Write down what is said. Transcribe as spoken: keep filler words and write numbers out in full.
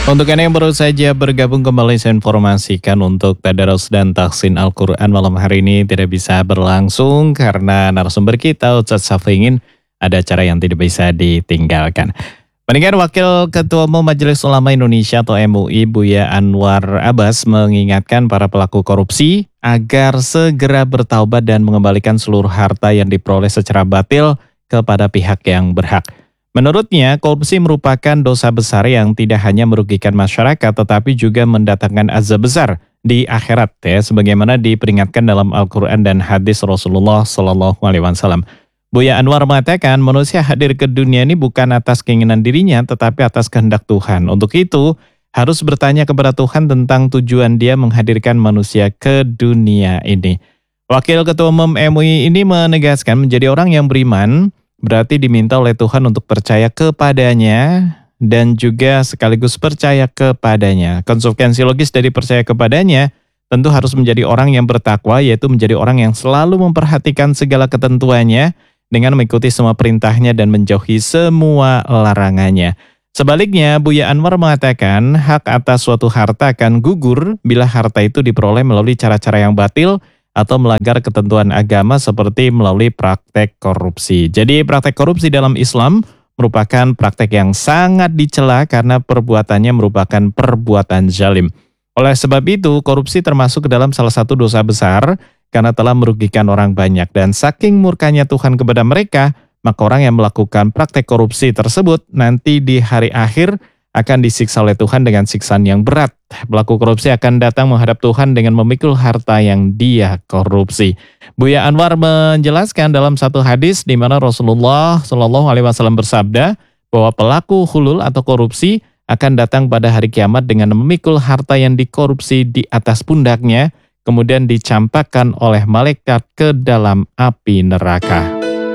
Untuk Anda yang baru saja bergabung kembali, saya informasikan untuk tadarus dan tahsin Al-Quran malam hari ini tidak bisa berlangsung karena narasumber kita Ustaz Safingin ada acara yang tidak bisa ditinggalkan. Pendengar, Wakil Ketua Umum Majelis Ulama Indonesia atau M U I Buya Anwar Abbas mengingatkan para pelaku korupsi agar segera bertaubat dan mengembalikan seluruh harta yang diperoleh secara batil kepada pihak yang berhak. Menurutnya, korupsi merupakan dosa besar yang tidak hanya merugikan masyarakat tetapi juga mendatangkan azab besar di akhirat, ya, sebagaimana diperingatkan dalam Al-Quran dan hadis Rasulullah Shallallahu Alaihi Wasallam. Buya Anwar mengatakan manusia hadir ke dunia ini bukan atas keinginan dirinya tetapi atas kehendak Tuhan. Untuk itu harus bertanya kepada Tuhan tentang tujuan Dia menghadirkan manusia ke dunia ini. Wakil Ketua Umum M U I ini menegaskan menjadi orang yang beriman berarti diminta oleh Tuhan untuk percaya kepadanya dan juga sekaligus percaya kepadanya. Konsekuensi logis dari percaya kepadanya tentu harus menjadi orang yang bertakwa, yaitu menjadi orang yang selalu memperhatikan segala ketentuannya dengan mengikuti semua perintahnya dan menjauhi semua larangannya. Sebaliknya, Buya Anwar mengatakan hak atas suatu harta akan gugur bila harta itu diperoleh melalui cara-cara yang batil atau melanggar ketentuan agama seperti melalui praktek korupsi. Jadi praktek korupsi dalam Islam merupakan praktek yang sangat dicela karena perbuatannya merupakan perbuatan zalim. Oleh sebab itu, korupsi termasuk ke dalam salah satu dosa besar karena telah merugikan orang banyak. Dan saking murkanya Tuhan kepada mereka, maka orang yang melakukan praktek korupsi tersebut nanti di hari akhir akan disiksa oleh Tuhan dengan siksaan yang berat. Pelaku korupsi akan datang menghadap Tuhan dengan memikul harta yang dia korupsi. Buya Anwar menjelaskan dalam satu hadis di mana Rasulullah Shallallahu Alaihi Wasallam bersabda bahwa pelaku hulul atau korupsi akan datang pada hari kiamat dengan memikul harta yang dikorupsi di atas pundaknya, kemudian dicampakkan oleh malaikat ke dalam api neraka.